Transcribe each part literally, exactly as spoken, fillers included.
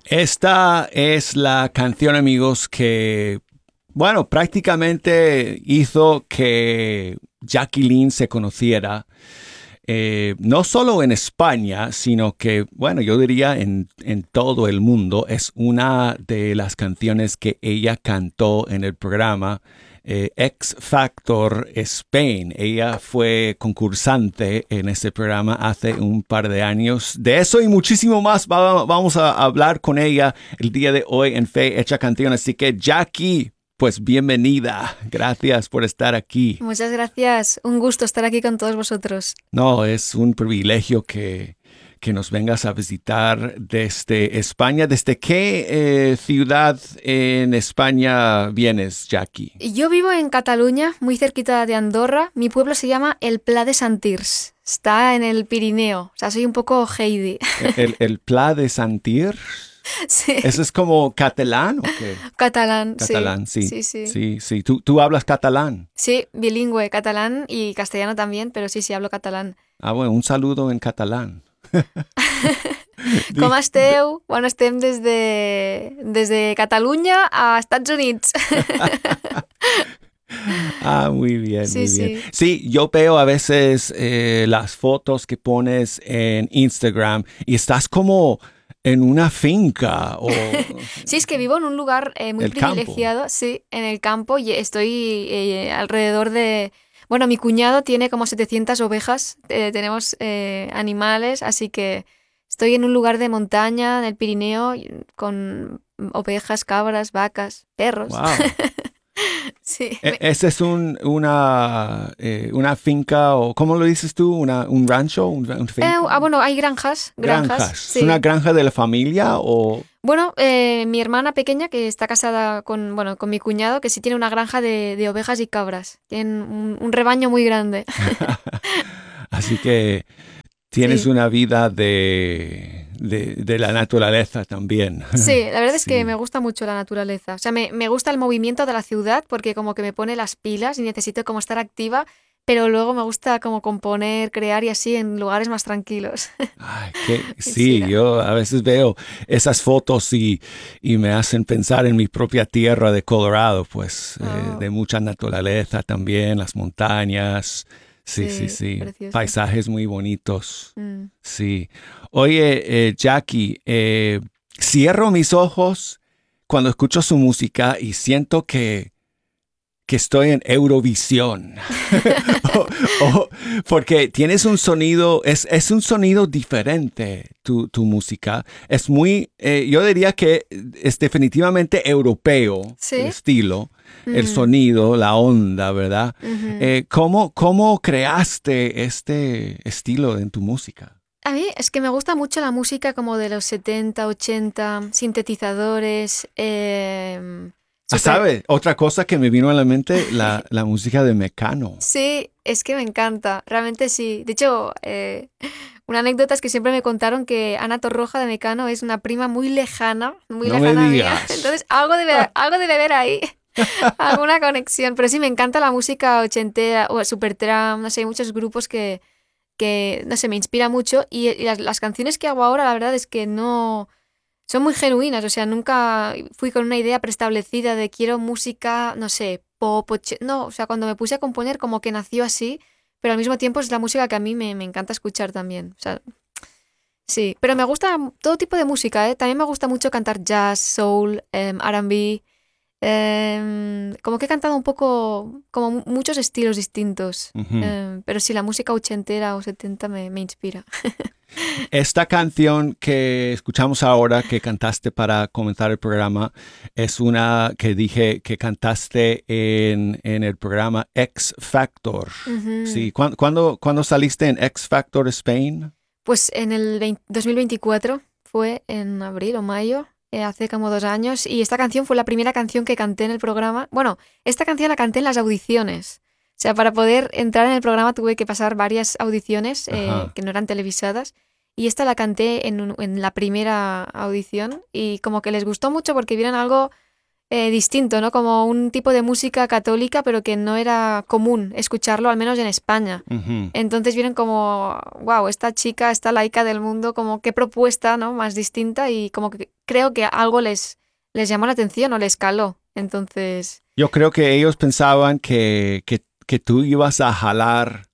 Esta es la canción, amigos, que, bueno, prácticamente hizo que Jacqueline se conociera, eh, no solo en España, sino que, bueno, yo diría en, en todo el mundo. Es una de las canciones que ella cantó en el programa eh, X Factor Spain. Ella fue concursante en este programa hace un par de años. De eso y muchísimo más va, vamos a hablar con ella el día de hoy en Fe Hecha Canción. Así que, Jackie, pues bienvenida. Gracias por estar aquí. Muchas gracias. Un gusto estar aquí con todos vosotros. No, es un privilegio que, que nos vengas a visitar desde España. ¿Desde qué eh, ciudad en España vienes, Jackie? Yo vivo en Cataluña, muy cerquita de Andorra. Mi pueblo se llama el Pla de Sant Tirs. Está en el Pirineo. O sea, soy un poco Heidi. ¿El, el Pla de Sant Tirs? Sí. ¿Eso es como catalán o qué? Catalán, Catalán, sí. sí. Sí, sí. sí, sí. ¿Tú, tú hablas catalán? Sí, bilingüe, catalán y castellano también, pero sí, sí, hablo catalán. Ah, bueno, un saludo en catalán. Com esteu? Bueno, estem des de, des de Catalunya a Estats Units. Ah, muy bien, Sí, muy sí. bien. Sí, yo veo a veces eh, las fotos que pones en Instagram y estás como en una finca o... Sí, es que vivo en un lugar eh, muy El campo. privilegiado, sí, en el campo y estoy eh, alrededor de... Bueno, mi cuñado tiene como setecientas ovejas, eh, tenemos eh, animales, así que estoy en un lugar de montaña, en el Pirineo, y- con ovejas, cabras, vacas, perros. Wow. Sí. E- ¿Esa es un, una, eh, una finca o, ¿cómo lo dices tú? Una, ¿Un rancho? ¿Un, un Eh, finca? ah, bueno, hay granjas, granjas, Granjas. sí. ¿Es una granja de la familia o...? Bueno, eh, mi hermana pequeña, que está casada con, bueno, con mi cuñado, que sí tiene una granja de, de ovejas y cabras. Tienen un, un rebaño muy grande. Así que tienes Sí. una vida de, de, de la naturaleza también. Sí, la verdad es que Sí. me gusta mucho la naturaleza. O sea, me, me gusta el movimiento de la ciudad porque como que me pone las pilas y necesito como estar activa, pero luego me gusta como componer, crear y así en lugares más tranquilos. Ay, que, Me sí, inspira. yo a veces veo esas fotos y, y me hacen pensar en mi propia tierra de Colorado, pues eh, Oh, de mucha naturaleza también, las montañas, sí, sí, sí, sí, precioso. paisajes muy bonitos, Mm. sí. Oye, eh, Jackie, eh, cierro mis ojos cuando escucho su música y siento que que estoy en Eurovisión. o, o, porque tienes un sonido, es, es un sonido diferente tu, tu música. Es muy, eh, yo diría que es definitivamente europeo ¿Sí? el estilo, el Mm, sonido, la onda, ¿verdad? ujú. Eh, ¿cómo, ¿Cómo creaste este estilo en tu música? A mí es que me gusta mucho la música como de los setenta, ochenta, sintetizadores, eh, Ah, super... ¿sabes? Otra cosa que me vino a la mente, la, la música de Mecano. Sí, es que me encanta, realmente sí. De hecho, eh, una anécdota es que siempre me contaron que Ana Torroja de Mecano es una prima muy lejana, muy No me lejana mía. digas. Entonces, algo debe, algo debe haber ahí, alguna conexión. Pero sí, me encanta la música ochentera o Supertramp, no sé, hay muchos grupos que, que, no sé, me inspira mucho. Y, y las, las canciones que hago ahora, la verdad es que no... Son muy genuinas, o sea, nunca fui con una idea preestablecida de quiero música, no sé, pop, oche- no, o sea, cuando me puse a componer como que nació así, pero al mismo tiempo es la música que a mí me, me encanta escuchar también, o sea, sí, pero me gusta todo tipo de música, ¿eh? También me gusta mucho cantar jazz, soul, em, R and B, em, como que he cantado un poco, como mu- muchos estilos distintos, Ujú. em, pero sí, la música ochentera o setenta me, me inspira. Esta canción que escuchamos ahora, que cantaste para comenzar el programa, es una que dije que cantaste en, en el programa X Factor. Ujú. Sí, ¿cuándo, cuándo, cuándo saliste en X Factor Spain? Pues en el veinte dos mil veinticuatro, fue en abril o mayo, eh, hace como dos años, y esta canción fue la primera canción que canté en el programa. Bueno, esta canción la canté en las audiciones. O sea, para poder entrar en el programa tuve que pasar varias audiciones eh, Ajá. que no eran televisadas. Y esta la canté en, un- en la primera audición y como que les gustó mucho porque vieron algo eh, distinto, ¿no? Como un tipo de música católica, pero que no era común escucharlo, al menos en España. Ujú. Entonces vieron como, wow, esta chica, esta laica del mundo, como qué propuesta, ¿no? Más distinta y como que creo que algo les, les llamó la atención o les caló. Entonces, Yo creo que ellos pensaban que, que, que tú ibas a jalar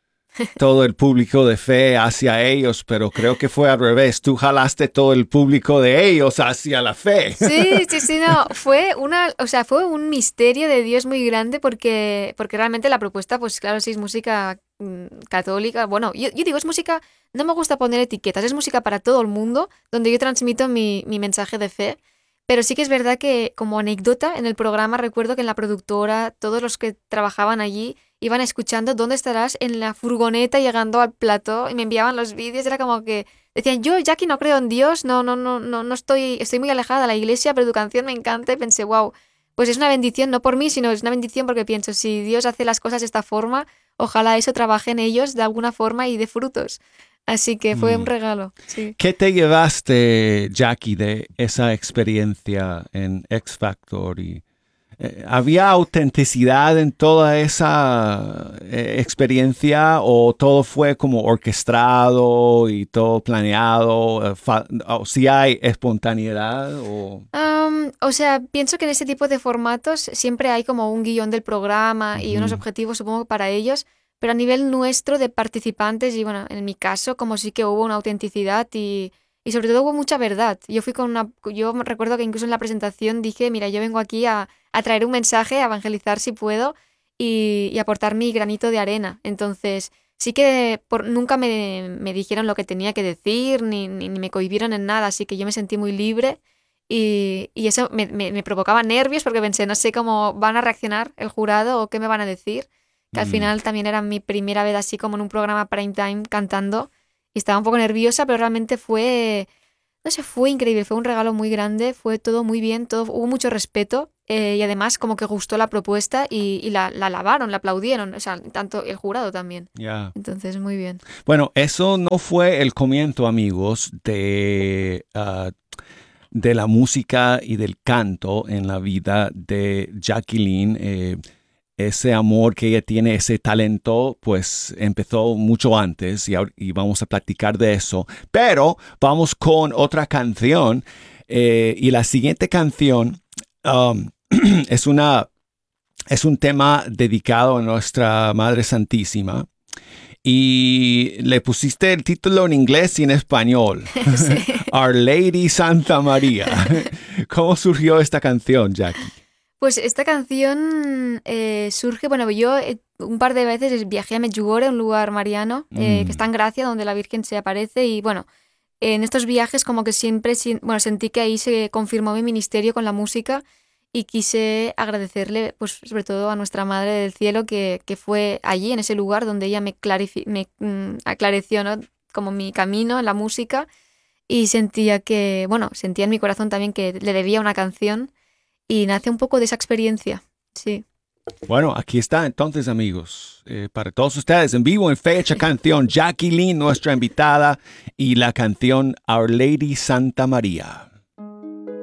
todo el público de fe hacia ellos, pero creo que fue al revés. Tú jalaste todo el público de ellos hacia la fe. sí, sí, sí, no, fue una, o sea, fue un misterio de Dios muy grande porque, porque realmente la propuesta, pues claro, sí es música mm, católica. Bueno, yo, yo digo, es música, no me gusta poner etiquetas, es música para todo el mundo, donde yo transmito mi, mi mensaje de fe. Pero sí que es verdad que, como anécdota, en el programa recuerdo que en la productora, todos los que trabajaban allí iban escuchando ¿dónde estarás? En la furgoneta llegando al plató y me enviaban los vídeos. Era como que decían, yo, Jackie, no creo en Dios, no, no, no, no, no estoy, estoy muy alejada de la iglesia, pero tu canción me encanta. Y pensé, wow, pues es una bendición, no por mí, sino es una bendición porque pienso, si Dios hace las cosas de esta forma, ojalá eso trabaje en ellos de alguna forma y dé frutos. Así que fue un Mm. regalo, sí. ¿Qué te llevaste, Jackie, de esa experiencia en X Factor? Y, eh, ¿había autenticidad en toda esa eh, experiencia o todo fue como orquestado y todo planeado? Eh, fa- ¿O si hay espontaneidad? O... Am, o sea, pienso que en ese tipo de formatos siempre hay como un guión del programa y unos Ujú. objetivos, supongo, para ellos, pero a nivel nuestro de participantes, y bueno, en mi caso, como sí que hubo una autenticidad y, y sobre todo hubo mucha verdad. Yo fui con una, yo me recuerdo que incluso en la presentación dije, mira, yo vengo aquí a, a traer un mensaje, a evangelizar si puedo y, y aportar mi granito de arena. Entonces, sí que por, nunca me, me dijeron lo que tenía que decir, ni, ni, ni me cohibieron en nada, así que yo me sentí muy libre. Y, y eso me, me, me provocaba nervios porque pensé, no sé cómo van a reaccionar el jurado o qué me van a decir, que al Mm. final también era mi primera vez así como en un programa prime time cantando y estaba un poco nerviosa, pero realmente fue, no sé, fue increíble, fue un regalo muy grande, fue todo muy bien, todo, hubo mucho respeto eh, y además como que gustó la propuesta y, y la, la alabaron, la aplaudieron, o sea, tanto el jurado también. Ya. Entonces, muy bien. Bueno, eso no fue el comienzo, amigos, de, ah, de la música y del canto en la vida de Jacqueline. Eh, ese amor que ella tiene, ese talento, pues empezó mucho antes y, ahor- y vamos a platicar de eso. Pero vamos con otra canción eh, y la siguiente canción um, es una, es un tema dedicado a nuestra Madre Santísima. Y le pusiste el título en inglés y en español. Sí. Our Lady Santa María. ¿Cómo surgió esta canción, Jackie? Pues esta canción eh, surge, bueno, yo eh, un par de veces viajé a Medjugorje, un lugar mariano, eh, que Mm, está en Gracia, donde la Virgen se aparece y bueno, en estos viajes como que siempre, sin- bueno, sentí que ahí se confirmó mi ministerio con la música y quise agradecerle, pues sobre todo a nuestra Madre del Cielo, que, que fue allí, en ese lugar donde ella me, clarifi- me mm, aclareció, ¿no? Como mi camino en la música y sentía que, bueno, sentía en mi corazón también que le debía una canción y nace un poco de esa experiencia, sí. Bueno, aquí está entonces, amigos. Eh, para todos ustedes, en vivo, en fecha, canción Jacqueline, nuestra invitada, y la canción Our Lady Santa María.